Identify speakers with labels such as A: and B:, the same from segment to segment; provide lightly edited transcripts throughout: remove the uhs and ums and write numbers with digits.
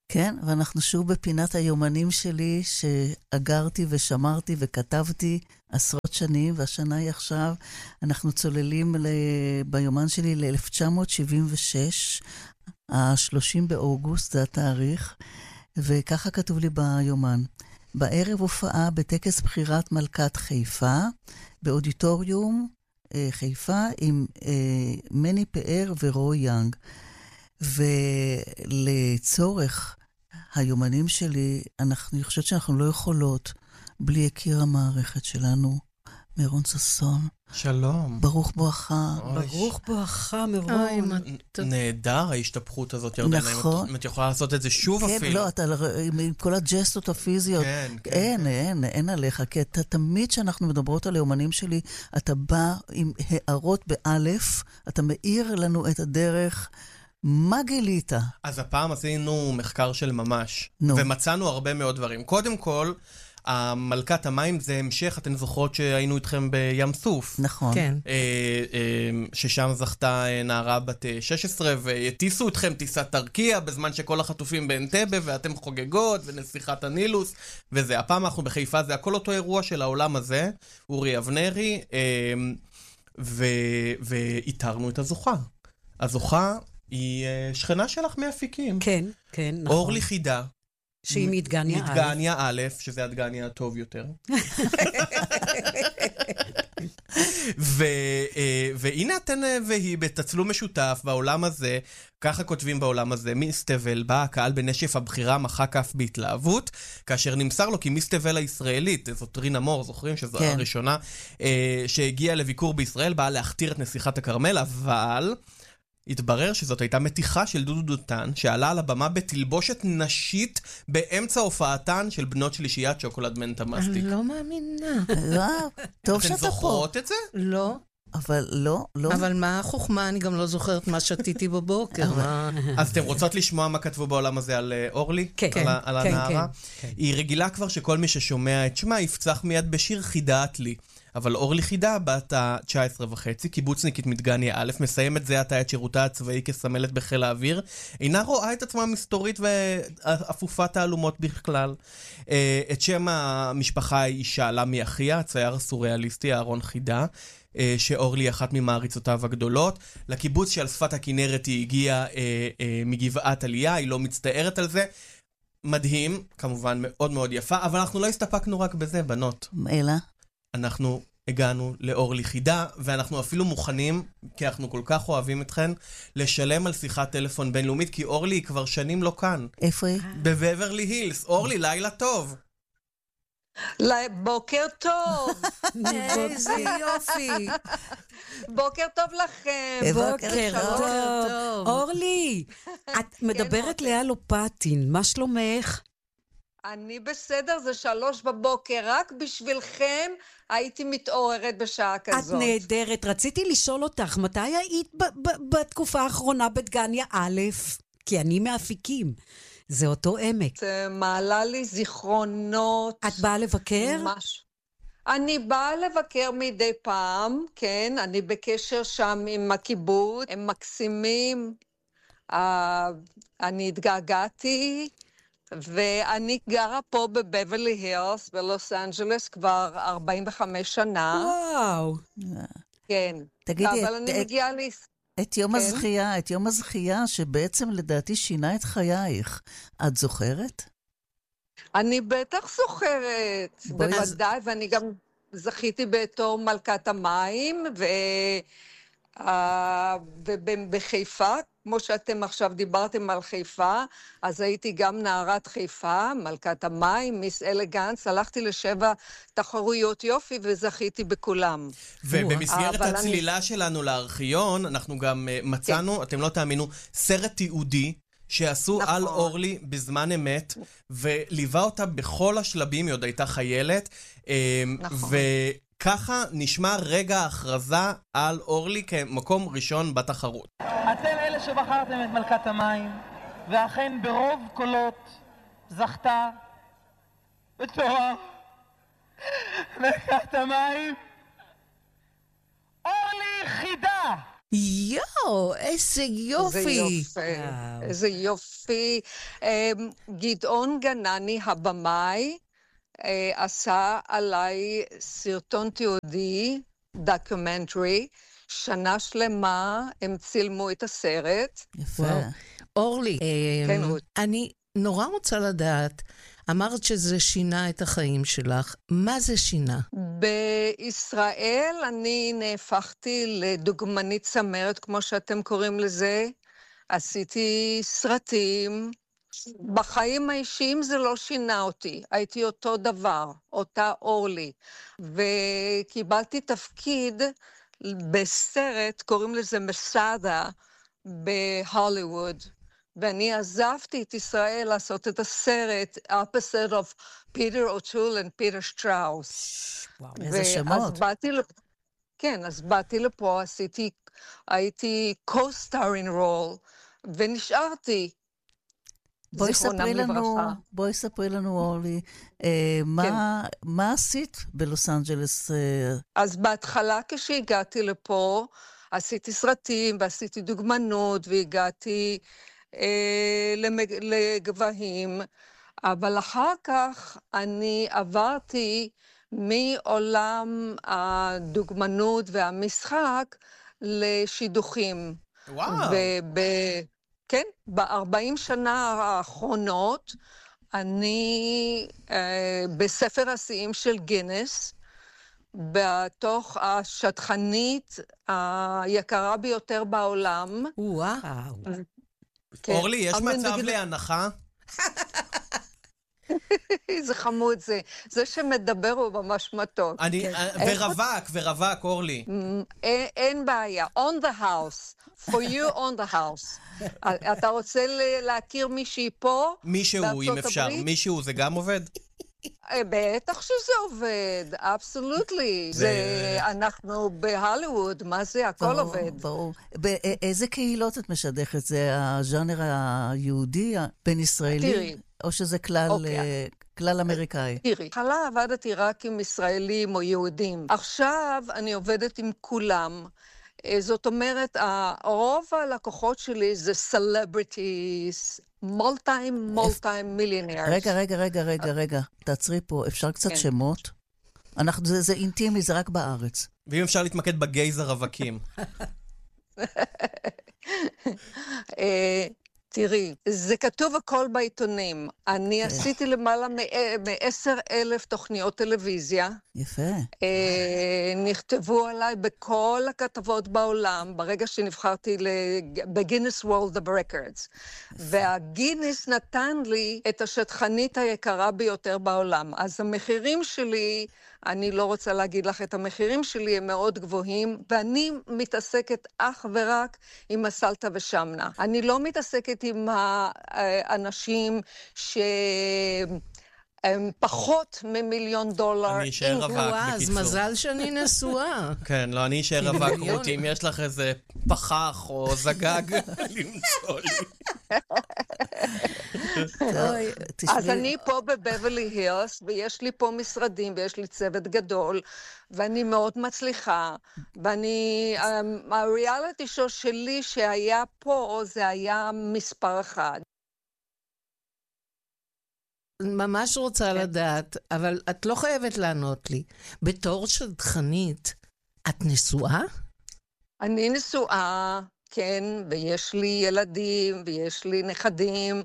A: כן, ואנחנו שוב בפינת היומנים שלי, שאגרתי ושמרתי וכתבתי עשרות שנים, והשנה היא עכשיו, אנחנו צוללים ביומן שלי ל-1976, ה-30 באוגוסט, זה התאריך, וככה כתוב לי ביומן. בערב הופעה בטקס בחירת מלכת חיפה, באודיטוריום חיפה, עם מני פאר ורוי יאנג. ולצורך היומנים שלי, אני חושבת שאנחנו לא יכולות בלי הכיר המערכת שלנו, מירון ששון.
B: שלום.
A: ברוך בואכה.
C: ברוך בואכה, מירון.
B: נהדר ההשתפכות הזאת, ירדנה.
A: נכון.
B: אם את יכולה לעשות את זה שוב
A: כן,
B: אפילו.
A: לא, אתה, עם כל הג'סטות הפיזיות.
B: כן,
A: אין,
B: כן.
A: אין עליך, כי אתה תמיד שאנחנו מדברות על היומנים שלי, אתה בא עם הערות באלף, אתה מאיר לנו את הדרך. מה גילית?
B: אז הפעם עשינו מחקר של ממש,
A: נו.
B: ומצאנו הרבה מאוד דברים. קודם כל, מלכת המים זה המשך, אתן זוכרות שהיינו איתכם בים סוף.
A: נכון.
C: כן.
B: ששם זכתה נערה בת 16, והטיסו אתכם טיסת טרקיה, בזמן שכל החטופים באנטבה, ואתם חוגגות, ונסיכת הנילוס, וזה. הפעם אנחנו בחיפה, זה הכל אותו אירוע של העולם הזה, אורי אבנרי, ואיתרנו את הזוכה. הזוכה היא שכנה שלך מאפיקים.
C: כן, כן, נכון.
B: אורלי חידה.
C: שהיא מדגניה א'.
B: מדגניה א', שזה הדגניה הטוב יותר. והנה אתן והיא בתצלום משותף בעולם הזה, ככה כותבים בעולם הזה, מיסטבל בא הקהל בנשף הבחירה מחה כף בהתלהבות, כאשר נמסר לו כי מיסטבל הישראלית, זאת רינה מור, זוכרים שזו
A: כן.
B: הראשונה, שהגיעה לביקור בישראל, באה להכתיר את נסיכת הכרמל, אבל התברר שזאת הייתה מתיחה של דודו דותן, שעלה על הבמה בתלבושת נשית באמצע הופעתן של בנות שלישיית שוקולד מנטה מסטיק.
C: אני לא מאמינה.
A: לא, טוב שאתה
B: אתן
A: פה.
B: זוכרות את זה?
C: לא.
A: אבל לא.
C: אבל מה החוכמה? אני גם לא זוכרת מה שתיתי בבוקר.
B: אז אתם רוצות לשמוע מה כתבו בעולם הזה על אורלי?
C: כן,
B: על הנערה? היא רגילה כבר שכל מי ששומע את שמה יפצח מיד בשיר חידת לי. אבל אורלי חידה, בת ה-19.5, קיבוצניקית מדגניה א', מסיימת זה עתה את שירותה הצבאי כסמלת בחיל האוויר, אינה רואה את עצמה מסתורית ואפופת תעלומות בכלל. את שם המשפחה היא שאלה מאחיה, הצייר הסוריאליסטי, אהרון חידה, שאורלי היא אחת ממעריצותיו הגדולות. לקיבוץ שעל שפת הכנרת היא הגיעה מגבעת עלייה, היא לא מצטערת על זה. מדהים, כמובן מאוד מאוד יפה, אבל אנחנו לא הסתפקנו רק בזה, בנות.
A: אלא?
B: אנחנו הגענו לאורלי חידה, ואנחנו אפילו מוכנים, כי אנחנו כל כך אוהבים אתכן, לשלם על שיחת טלפון בינלאומית, כי אורלי היא כבר שנים לא כאן.
A: איפה היא?
B: בוורלי הילס. אורלי, לילה טוב.
D: בוקר טוב.
C: איזה יופי.
D: בוקר טוב לכם.
C: בוקר טוב. אורלי, את מדברת לאה לופטין, מה שלומך?
D: אני בסדר, זה 3 בבוקר, רק בשבילכם הייתי מתעוררת בשעה כזאת.
C: את נהדרת, רציתי לשאול אותך, מתי היית בתקופה האחרונה בדגניה א'? כי אני מאפיקים, זה אותו עמק.
D: זה מעלה לי זיכרונות.
C: את באה לבקר?
D: ממש. אני באה לבקר מדי פעם, כן, אני בקשר שם עם הקיבוץ, הם מקסימים, אני התגעגעתי, ואני גרה פה בבברלי הילס, בלוס אנג'לס, כבר 45 שנה.
C: וואו.
D: כן.
A: תגידי,
D: אבל אני מגיעה לי...
A: את יום הזכייה, שבעצם לדעתי שינה את חייך. את זוכרת?
D: אני בטח זוכרת, בוודאי, ואני גם זכיתי בתור מלכת המים, ובחיפה, כמו שאתם עכשיו דיברתם על חיפה, אז הייתי גם נערת חיפה, מלכת המים, מיס אלגנס, הלכתי ל7 תחרויות יופי וזכיתי בכולם.
B: ובמסגרת הצלילה שלנו לארכיון, אנחנו גם מצאנו, אתם לא תאמינו, סרט תיעודי, שעשו על אורלי בזמן אמת, וליווה אותה בכל השלבים, היא עוד הייתה חיילת, וככה נשמע רגע ההכרזה על אורלי כמקום ראשון בתחרות.
E: אתם אלה שבחרתם את מלכת המים, ואכן ברוב קולות זכתה בתואר מלכת המים אורלי חידה.
F: יואו, איזה יופי.
D: איזה יופי. גדעון גנני, הבמאי, עשה עליי סרטון תיעודי, דוקומנטרי, שנה שלמה הם צילמו את הסרט.
A: יפה.
F: אורלי,
D: כן, רות.
F: אני נורא רוצה לדעת, אמרת שזה שינה את החיים שלך. מה זה שינה?
D: בישראל אני נהפכתי לדוגמנית צמרת, כמו שאתם קוראים לזה. עשיתי סרטים. בחיים האישיים זה לא שינה אותי. הייתי אותו דבר, אותה אורלי. וקיבלתי תפקיד בסרט, קוראים לזה מסאדה, בהוליווד. ואני עזבתי את ישראל לעשות את הסרט, opposite of פיטר אוטול ופיטר שטראוס.
A: איזה שמות.
D: כן, אז באתי לפה, הייתי co-starring role, ונשארתי.
A: בואי ספרי לנו, אורלי, מה עשית בלוס אנג'לס?
D: אז בהתחלה כשהגעתי לפה, עשיתי סרטים ועשיתי דוגמנות, והגעתי לגבהים, אבל אחר כך אני עברתי מעולם הדוגמנות והמשחק לשידוכים.
B: וואו.
D: כן, ב-40 שנה האחרונות, אני בספר השיאים של גינס, בתוך השטחנית היקרה ביותר בעולם.
F: וואו.
D: כן.
B: אורלי, יש מצב להנחה?
D: זה חמוד זה. זה שמדבר הוא ממש מתוק.
B: ורווק, אורלי.
D: אין בעיה. On the house. For you on the house. אתה רוצה להכיר מישהי פה?
B: מישהו, אם אפשר. מישהו, זה גם עובד?
D: בטח שזה עובד, אבסולוטלי. אנחנו בהוליווד, מה זה? הכל עובד.
A: ברור. באיזה קהילות את משדכת? זה הז'אנר היהודי, בין ישראלי? או שזה כלל אמריקאי?
D: תראי, התחלה עבדתי רק עם ישראלים או יהודים. עכשיו אני עובדת עם כולם. זאת אומרת, רוב הלקוחות שלי זה celebrities, multi-millionaires.
A: רגע, תעצרי פה, אפשר קצת שמות? זה אינטימי, זה רק בארץ.
B: ואם אפשר להתמקד בגייז הרווקים.
D: תראי, זה כתוב הכל בעיתונים. אני עשיתי למעלה מ10,000 תוכניות טלוויזיה.
A: יפה.
D: נכתבו עליי בכל הכתבות בעולם, ברגע שנבחרתי בגינס וורלד אוף רקורדס. והגינס נתן לי את השטחנית היקרה ביותר בעולם. אז המחירים שלי, אני לא רוצה להגיד לך את המחירים שלי, הם מאוד גבוהים, ואני מתעסקת אך ורק עם הסלטה ושמנה. אני לא מתעסקת עם האנשים הם פחות מ$1,000,000.
B: אני אשאר רווק, בקיצור.
F: אז מזל שאני נשואה.
B: כן, לא, אני אשאר רווק, רותי, אם יש לך איזה פחח או זגג, למצוא לי.
D: אז אני פה בבברלי הילס, ויש לי פה משרדים, ויש לי צוות גדול, ואני מאוד מצליחה, הריאליטי שואו שלי שהיה פה, זה היה מספר 1.
F: ממש רוצה לדעת, אבל את לא חייבת לענות לי. בתור שדכנית, את נשואה?
D: אני נשואה, כן, ויש לי ילדים, ויש לי נכדים,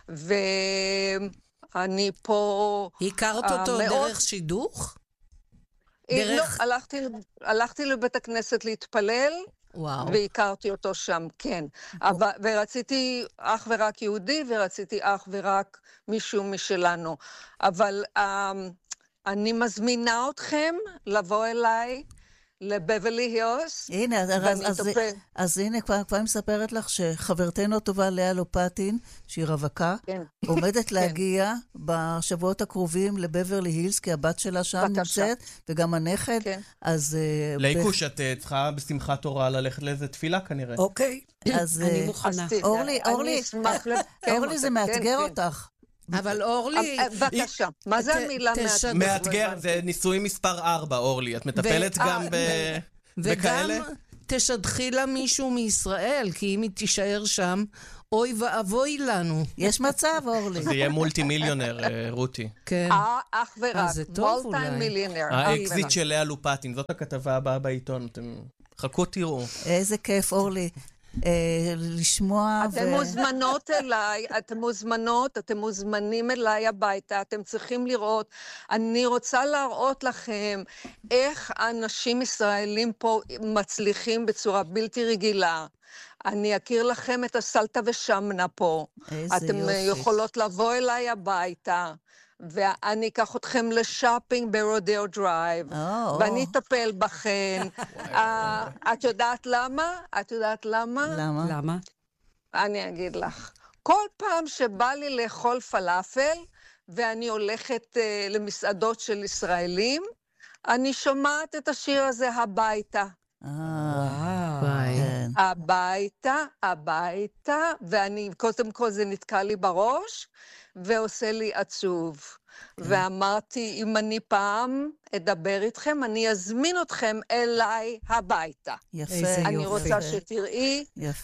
D: ואני פה...
F: הכרת אותו דרך שידוך?
D: לא, הלכתי לבית הכנסת להתפלל, והכרתי אותו שם, כן. ורציתי אך ורק יהודי, ורציתי אך ורק מישהו משלנו. אבל אני מזמינה אתכם לבוא אליי לבברלי הילס.
A: הנה, אז הנה, כבר מספרת לך שחברתנו הטובה לאה לופטין, שהיא רווקה, עומדת להגיע בשבועות הקרובים לבברלי הילס, כי הבת שלה שם נמצאת, וגם הנכד. אז...
B: ליקוש, את צריכה בשמחת תורה ללכת לאיזה תפילה כנראה.
F: אוקיי, אני מוכנה.
A: אורלי, זה מאתגר אותך.
F: אבל אורלי...
D: בבקשה, מה זה המילה מאתגר?
B: מאתגר, זה ניסוי מספר 4, אורלי. את מטפלת גם בכאלה?
F: תשדחי לה מישהו מישראל, כי אם היא תישאר שם, אוי ואבוי לנו.
A: יש מצב, אורלי.
B: זה יהיה מולטי מיליונר, רותי.
F: כן.
D: אך ורק, מולטי מיליונר.
B: האקזיט של לאה לופטין, זאת הכתבה הבאה בעיתון, אתם חכו תראו.
A: איזה כיף, אורלי. לשמוע
D: אתם מוזמנות אליי, אתם מוזמנים אליי הביתה, אתם צריכים לראות. אני רוצה להראות לכם איך אנשים ישראלים פה מצליחים בצורה בלתי רגילה. אני אכיר לכם את הסלטה ושמנה פה. אתם יכולות לבוא אליי הביתה. ואני אקח אתכם לשופינג ברודאו דרייב, ואני אטפל בכם. את יודעת למה?
C: למה?
D: אני אגיד לך. כל פעם שבא לי לאכול פלאפל, ואני הולכת למסעדות של ישראלים, אני שומעת את השיר הזה הביתה. הביתה, ואני, קודם כל זה נתקע לי בראש, ועושה לי עצוב. ואמרתי, אם אני פעם אדבר איתכם, אני אזמין אתכם אליי הביתה.
A: יפה,
D: אני רוצה שתראי,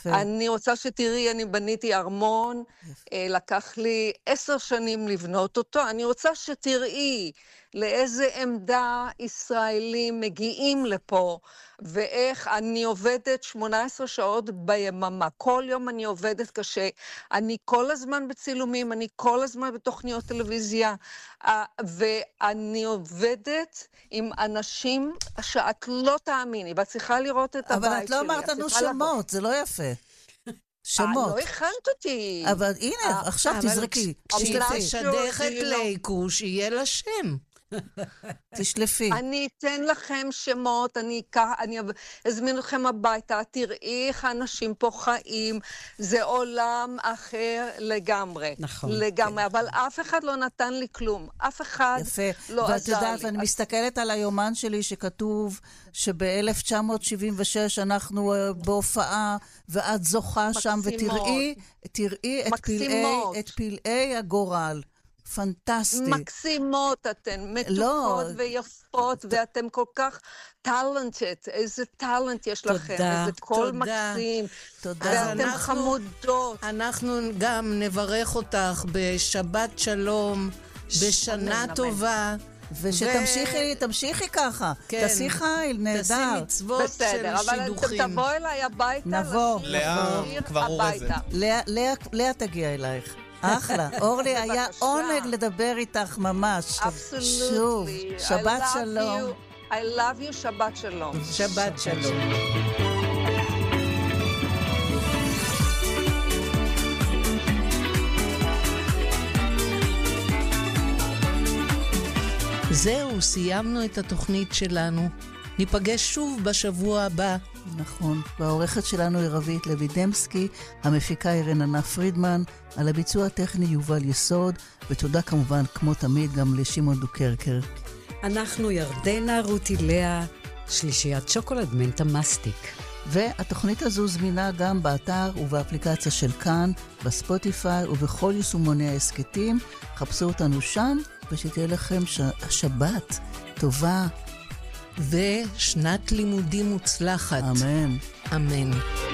D: אני בניתי ארמון, לקח לי 10 שנים לבנות אותו, אני רוצה שתראי לאיזה עמדה ישראלים מגיעים לפה, ואיך אני עובדת 18 שעות ביממה. כל יום אני עובדת קשה. אני כל הזמן בצילומים, אני כל הזמן בתוכניות טלוויזיה, ואני עובדת עם אנשים שאת לא תאמיני, ואת צריכה לראות את הבית שלי.
A: אבל את לא אמרת לנו שמות, זה לא יפה. שמות.
D: לא הכנת אותי.
A: אבל הנה, עכשיו תזרקי.
F: כשהיא תשדך את לייקוש, יהיה לה שם.
A: תשלפי.
D: אני אתן לכם שמות, אני אזמין אתכם הביתה, תראי איך האנשים פה חיים, זה עולם אחר לגמרי.
C: נכון.
D: לגמרי, אבל אף אחד לא נתן לי כלום, אף אחד לא עזר לי.
A: ואת יודעת, אני מסתכלת על היומן שלי שכתוב שב-1976 אנחנו בהופעה, ואת זוכה שם, ותראי את פלאי הגורל. פנטסטי.
D: מקסימות אתן, מתוקות ויפות, ואתם כל כך טלנטד, איזה טלנט יש לכם, איזה קול מקסים, ואתם חמודות.
F: אנחנו גם נברך אותך בשבת שלום, בשנה טובה.
A: ושתמשיכי ככה, תעשי חיל, נהדר.
F: תעשי מצוות של שידוכים.
D: בסדר, אבל אתם תבוא אליי הביתה,
A: נבוא.
B: לאה, כבר אורזת.
A: לאה תגיע אלייך. אחלה. אורלי, היה עונג לדבר איתך ממש. שוב, שבת שלום.
D: I love you, שבת שלום.
F: שבת שלום. זהו, סיימנו את התוכנית שלנו. ניפגש שוב בשבוע הבא.
A: נכון, והעורכת שלנו היא רבית לוי דמסקי, המפיקה היא רננה פרידמן, על הביצוע הטכני יובל יסוד, ותודה כמובן, כמו תמיד, גם לשמעון דוקרקר.
C: אנחנו ירדנה, רותי לאה, שלישיית שוקולד מנטה מסטיק.
A: והתוכנית הזו זמינה גם באתר ובאפליקציה של כאן, בספוטיפיי ובכל יישומוני העסקתים. חפשו אותנו שם, ושתהיה לכם שבת טובה.
F: ושנת לימודים מוצלחת.
A: אמן.
F: אמן.